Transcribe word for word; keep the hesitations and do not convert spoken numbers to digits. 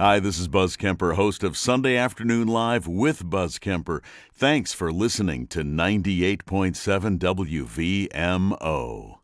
Hi, this is Buzz Kemper, host of Sunday Afternoon Live with Buzz Kemper. Thanks for listening to ninety-eight point seven W V M O.